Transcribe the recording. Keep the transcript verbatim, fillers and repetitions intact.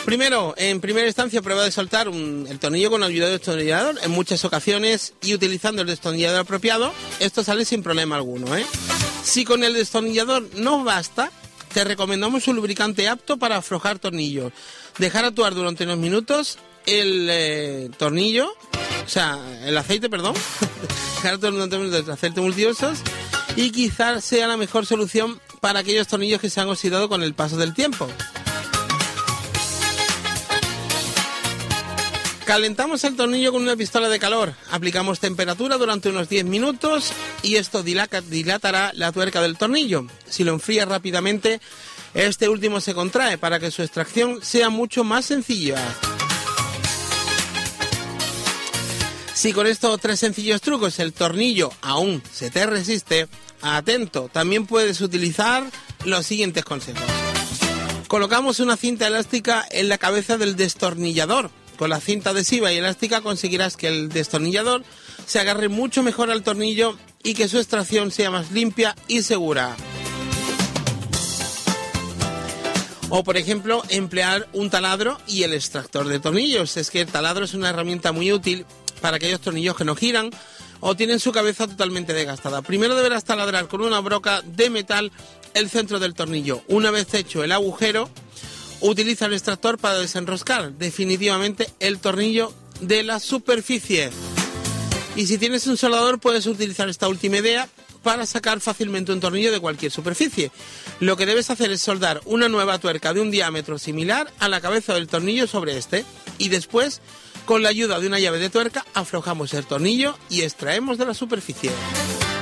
Primero, en primera instancia, prueba de soltar un, el tornillo con ayuda del destornillador en muchas ocasiones y utilizando el destornillador apropiado, esto sale sin problema alguno, ¿eh? Si con el destornillador no basta, te recomendamos un lubricante apto para aflojar tornillos. Dejar actuar durante unos minutos el eh, tornillo, o sea, el aceite, perdón, dejar actuar durante unos minutos el aceite multiusos y quizás sea la mejor solución para aquellos tornillos que se han oxidado con el paso del tiempo. Calentamos el tornillo con una pistola de calor, aplicamos temperatura durante unos diez minutos y esto dilata, dilatará la tuerca del tornillo. Si lo enfrías rápidamente, este último se contrae para que su extracción sea mucho más sencilla. Si con estos tres sencillos trucos el tornillo aún se te resiste, atento, también puedes utilizar los siguientes consejos. Colocamos una cinta elástica en la cabeza del destornillador. Con la cinta adhesiva y elástica conseguirás que el destornillador se agarre mucho mejor al tornillo y que su extracción sea más limpia y segura. O, por ejemplo, emplear un taladro y el extractor de tornillos. Es que el taladro es una herramienta muy útil para aquellos tornillos que no giran o tienen su cabeza totalmente desgastada. Primero deberás taladrar con una broca de metal el centro del tornillo. Una vez hecho el agujero, utiliza el extractor para desenroscar definitivamente el tornillo de la superficie. Y si tienes un soldador, puedes utilizar esta última idea para sacar fácilmente un tornillo de cualquier superficie. Lo que debes hacer es soldar una nueva tuerca de un diámetro similar a la cabeza del tornillo sobre este. Y después, con la ayuda de una llave de tuerca, aflojamos el tornillo y extraemos de la superficie.